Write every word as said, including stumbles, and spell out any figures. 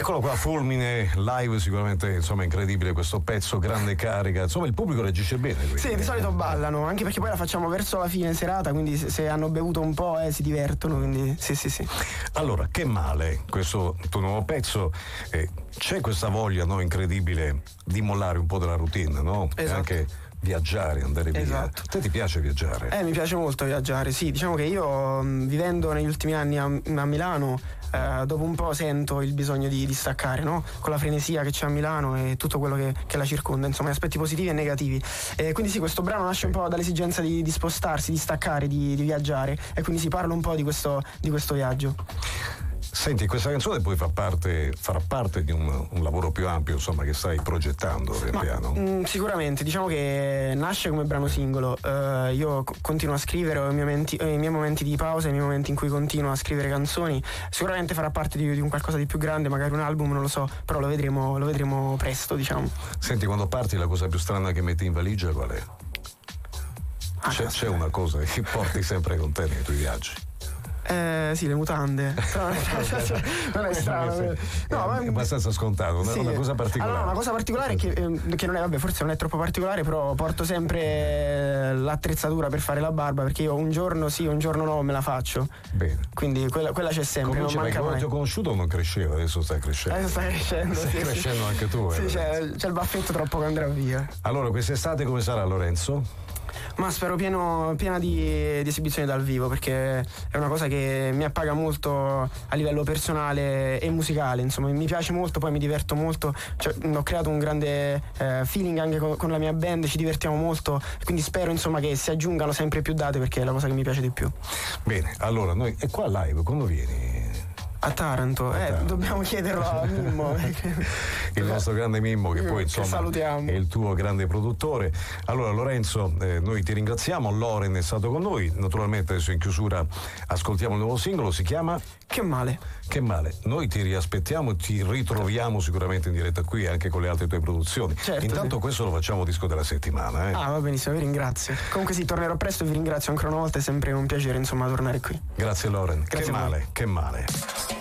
Eccolo qua, Fulmine live, sicuramente insomma incredibile questo pezzo, grande carica, insomma il pubblico reagisce bene. Quindi. Sì, di solito ballano, anche perché poi la facciamo verso la fine serata, quindi se, se hanno bevuto un po' eh, si divertono, quindi sì sì sì. Allora, che male, questo tuo nuovo pezzo, eh, c'è questa voglia, no, incredibile di mollare un po' della routine, no? Esatto. E anche viaggiare, andare via. Esatto. A te ti piace viaggiare? Eh, mi piace molto viaggiare, sì, diciamo che io mh, vivendo negli ultimi anni a, a Milano, eh, dopo un po' sento il bisogno di, di staccare, no? Con la frenesia che c'è a Milano e tutto quello che, che la circonda, insomma, aspetti positivi e negativi. E quindi sì, questo brano nasce un po' dall'esigenza di, di spostarsi, di staccare, di, di viaggiare, e quindi si parla un po' di questo, di questo viaggio. Senti, questa canzone poi fa parte, farà parte di un, un lavoro più ampio, insomma, che stai progettando pian Ma, piano. mh, sicuramente, diciamo che nasce come brano singolo. Uh, io co- continuo a scrivere, ho i miei, momenti, ho i miei momenti di pausa, i miei momenti in cui continuo a scrivere canzoni. Sicuramente farà parte di, di un qualcosa di più grande, magari un album, non lo so, però lo vedremo, lo vedremo presto, diciamo. Senti, quando parti la cosa più strana che metti in valigia qual è? Ah, c'è, c'è una cosa che porti sempre con te nei tuoi viaggi? Eh sì, le mutande. Però, non è strano. No, ma è abbastanza scontato, una, sì. una cosa particolare. Allora, una cosa particolare è che, eh, che non è, vabbè, forse non è troppo particolare, però porto sempre eh, l'attrezzatura per fare la barba, perché io un giorno sì, un giorno no me la faccio. Bene. Quindi quella, quella c'è sempre. Come non manca quando mai. ti ho conosciuto non cresceva, adesso stai crescendo. Adesso stai crescendo. Stai sì, crescendo sì. anche tu. Sì, eh, c'è, c'è il baffetto troppo che andrà via. Allora, quest'estate come sarà, Lorenzo? Ma spero pieno, piena di, di esibizioni dal vivo, perché è una cosa che mi appaga molto a livello personale e musicale, insomma mi piace molto, poi mi diverto molto, cioè, ho creato un grande eh, feeling anche con, con la mia band, ci divertiamo molto, quindi spero insomma che si aggiungano sempre più date, perché è la cosa che mi piace di più. Bene, allora noi, e qua live, quando vieni? A Taranto, A eh, Taranto. dobbiamo chiederlo a Mimmo. Il nostro grande Mimmo, che poi insomma che salutiamo. è il tuo grande produttore. Allora Lorenzo, eh, noi ti ringraziamo, Loren è stato con noi, naturalmente adesso in chiusura ascoltiamo il nuovo singolo, si chiama Che male. Che male, noi ti riaspettiamo, ti ritroviamo sicuramente in diretta qui anche con le altre tue produzioni. Certo, Intanto sì. Questo lo facciamo disco della settimana. Eh. Ah, va benissimo, vi ringrazio. Comunque sì, tornerò presto e vi ringrazio ancora una volta, è sempre un piacere insomma tornare qui. Grazie Loren, Grazie che a voi. male, che male.